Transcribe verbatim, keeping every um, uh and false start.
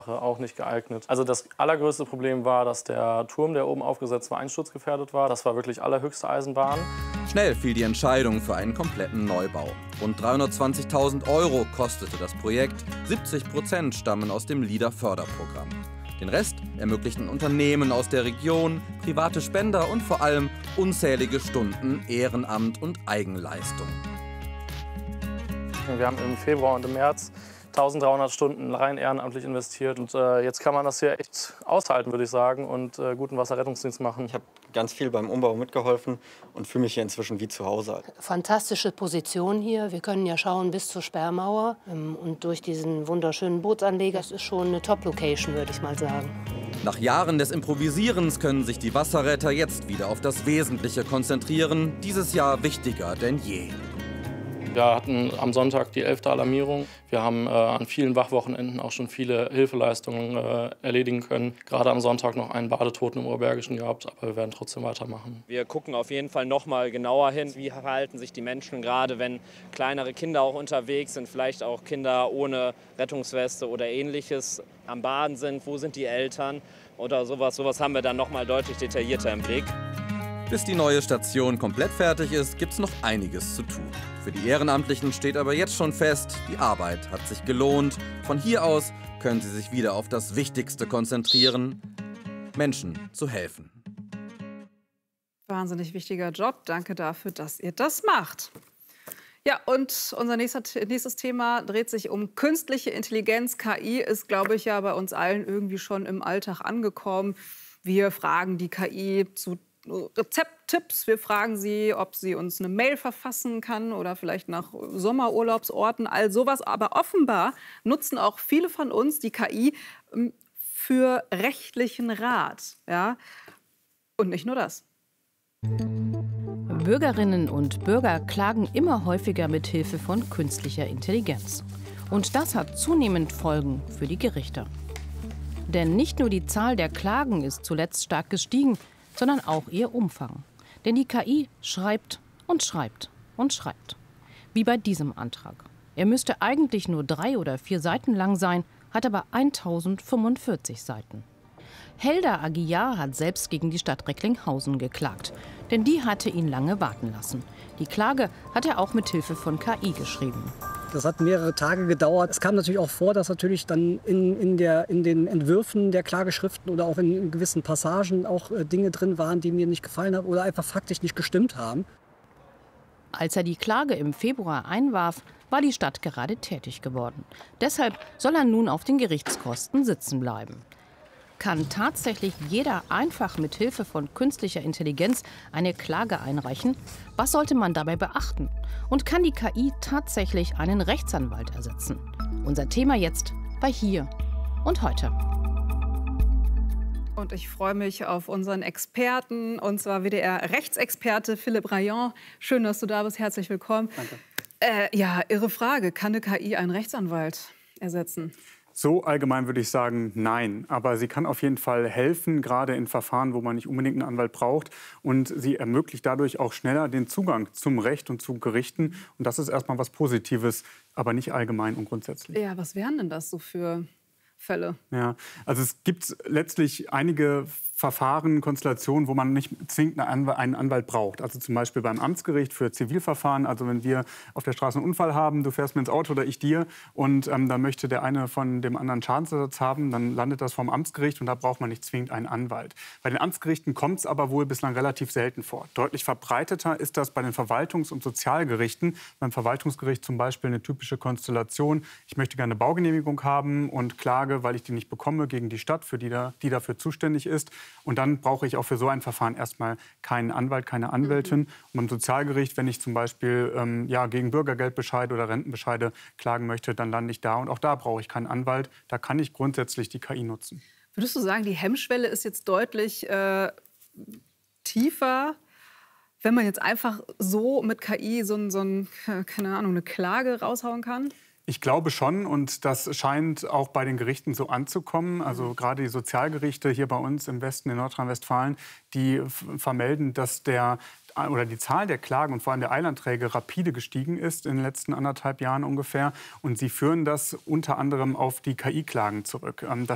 auch nicht geeignet. Also das allergrößte Problem war, dass der Turm, der oben aufgesetzt war, einsturzgefährdet war. Das war wirklich allerhöchste Eisenbahn. Schnell fiel die Entscheidung für einen kompletten Neubau. Rund dreihundertzwanzigtausend Euro kostete das Projekt. siebzig Prozent stammen aus dem LEADER-Förderprogramm. Den Rest ermöglichten Unternehmen aus der Region, private Spender und vor allem unzählige Stunden Ehrenamt und Eigenleistung. Wir haben im Februar und im März eintausenddreihundert Stunden rein ehrenamtlich investiert. Und äh, jetzt kann man das hier echt aushalten, würde ich sagen, und äh, guten Wasserrettungsdienst machen. Ich habe ganz viel beim Umbau mitgeholfen und fühle mich hier inzwischen wie zu Hause. Fantastische Position hier. Wir können ja schauen bis zur Sperrmauer. Und durch diesen wunderschönen Bootsanleger, das ist schon eine Top-Location, würde ich mal sagen. Nach Jahren des Improvisierens können sich die Wasserretter jetzt wieder auf das Wesentliche konzentrieren. Dieses Jahr wichtiger denn je. Wir hatten am Sonntag die elfte Alarmierung. Wir haben äh, an vielen Wachwochenenden auch schon viele Hilfeleistungen äh, erledigen können. Gerade am Sonntag noch einen Badetoten im Oberbergischen gehabt, aber wir werden trotzdem weitermachen. Wir gucken auf jeden Fall noch mal genauer hin, wie verhalten sich die Menschen, gerade wenn kleinere Kinder auch unterwegs sind, vielleicht auch Kinder ohne Rettungsweste oder Ähnliches am Baden sind. Wo sind die Eltern oder sowas? Sowas haben wir dann noch mal deutlich detaillierter im Blick. Bis die neue Station komplett fertig ist, gibt's noch einiges zu tun. Für die Ehrenamtlichen steht aber jetzt schon fest, die Arbeit hat sich gelohnt. Von hier aus können sie sich wieder auf das Wichtigste konzentrieren: Menschen zu helfen. Wahnsinnig wichtiger Job. Danke dafür, dass ihr das macht. Ja, und unser nächster, nächstes Thema dreht sich um künstliche Intelligenz. K I ist, glaube ich, ja bei uns allen irgendwie schon im Alltag angekommen. Wir fragen die K I zu Rezepttipps. Wir fragen sie, ob sie uns eine Mail verfassen kann oder vielleicht nach Sommerurlaubsorten, all sowas. Aber offenbar nutzen auch viele von uns die K I für rechtlichen Rat. Ja? Und nicht nur das. Bürgerinnen und Bürger klagen immer häufiger mit Hilfe von künstlicher Intelligenz. Und das hat zunehmend Folgen für die Gerichte. Denn nicht nur die Zahl der Klagen ist zuletzt stark gestiegen, sondern auch ihr Umfang. Denn die K I schreibt und schreibt und schreibt. Wie bei diesem Antrag. Er müsste eigentlich nur drei oder vier Seiten lang sein, hat aber eintausendfünfundvierzig Seiten. Helder Aguiar hat selbst gegen die Stadt Recklinghausen geklagt. Denn die hatte ihn lange warten lassen. Die Klage hat er auch mit Hilfe von K I geschrieben. Das hat mehrere Tage gedauert. Es kam natürlich auch vor, dass natürlich dann in, in, der, in den Entwürfen der Klageschriften oder auch in gewissen Passagen auch äh, Dinge drin waren, die mir nicht gefallen haben oder einfach faktisch nicht gestimmt haben. Als er die Klage im Februar einwarf, war die Stadt gerade tätig geworden. Deshalb soll er nun auf den Gerichtskosten sitzen bleiben. Kann tatsächlich jeder einfach mit Hilfe von künstlicher Intelligenz eine Klage einreichen? Was sollte man dabei beachten? Und kann die K I tatsächlich einen Rechtsanwalt ersetzen? Unser Thema jetzt bei Hier und Heute. Und ich freue mich auf unseren Experten, und zwar W D R-Rechtsexperte Philipp Rayon. Schön, dass du da bist. Herzlich willkommen. Danke. Äh, ja, irre Frage. Kann eine K I einen Rechtsanwalt ersetzen? So allgemein würde ich sagen, nein. Aber sie kann auf jeden Fall helfen, gerade in Verfahren, wo man nicht unbedingt einen Anwalt braucht. Und sie ermöglicht dadurch auch schneller den Zugang zum Recht und zu Gerichten. Und das ist erstmal was Positives, aber nicht allgemein und grundsätzlich. Ja, was wären denn das so für Fälle? Ja, also es gibt letztlich einige Verfahren, Konstellationen, wo man nicht zwingend einen Anwalt braucht. Also zum Beispiel beim Amtsgericht für Zivilverfahren. Also wenn wir auf der Straße einen Unfall haben, du fährst mir ins Auto oder ich dir und ähm, dann möchte der eine von dem anderen Schadensersatz haben, dann landet das vom Amtsgericht und da braucht man nicht zwingend einen Anwalt. Bei den Amtsgerichten kommt es aber wohl bislang relativ selten vor. Deutlich verbreiteter ist das bei den Verwaltungs- und Sozialgerichten. Beim Verwaltungsgericht zum Beispiel eine typische Konstellation. Ich möchte gerne eine Baugenehmigung haben und klage, weil ich die nicht bekomme, gegen die Stadt, für die, da, die dafür zuständig ist. Und dann brauche ich auch für so ein Verfahren erstmal keinen Anwalt, keine Anwältin. Mhm. Und beim Sozialgericht, wenn ich zum Beispiel ähm, ja, gegen Bürgergeldbescheide oder Rentenbescheide klagen möchte, dann lande ich da. Und auch da brauche ich keinen Anwalt. Da kann ich grundsätzlich die K I nutzen. Würdest du sagen, die Hemmschwelle ist jetzt deutlich äh, tiefer, wenn man jetzt einfach so mit K I so, ein, so ein, keine Ahnung, eine Klage raushauen kann? Ich glaube schon, und das scheint auch bei den Gerichten so anzukommen. Also gerade die Sozialgerichte hier bei uns im Westen in Nordrhein-Westfalen, die vermelden, dass der oder die Zahl der Klagen und vor allem der Eilanträge rapide gestiegen ist in den letzten anderthalb Jahren ungefähr. Und sie führen das unter anderem auf die K I-Klagen zurück. Da